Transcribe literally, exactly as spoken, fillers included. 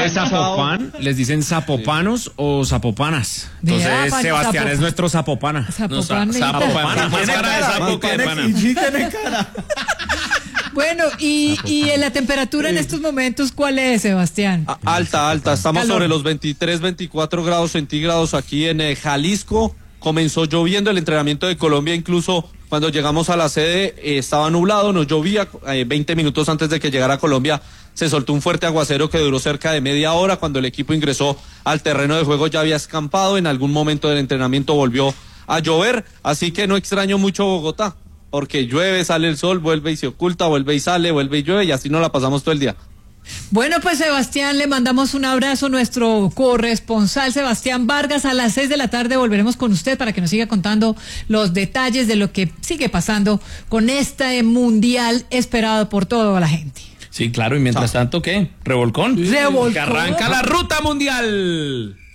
de Zapopan les dicen zapopanos sí. o zapopanas. Entonces Mira, Sebastián Zapop... es nuestro zapopana. Zapopan. No, sa zapopana. Más cara de sapo que de pana. Sí tiene cara. Bueno, y, y en la temperatura en estos momentos, ¿cuál es, Sebastián? Alta, alta. Estamos Calor. sobre los veintitrés, veinticuatro grados centígrados aquí en eh, Jalisco. Comenzó lloviendo el entrenamiento de Colombia, incluso cuando llegamos a la sede eh, estaba nublado, no llovía. Eh, veinte minutos antes de que llegara a Colombia se soltó un fuerte aguacero que duró cerca de media hora. Cuando el equipo ingresó al terreno de juego ya había escampado. En algún momento del entrenamiento volvió a llover, así que no extraño mucho Bogotá, porque llueve, sale el sol, vuelve y se oculta, vuelve y sale, vuelve y llueve, y así nos la pasamos todo el día. Bueno, pues Sebastián, le mandamos un abrazo a nuestro corresponsal Sebastián Vargas. A las seis de la tarde volveremos con usted para que nos siga contando los detalles de lo que sigue pasando con este mundial esperado por toda la gente. Sí, claro, y mientras tanto, ¿qué? ¿Revolcón? Revolcón. Que arranca la ruta mundial.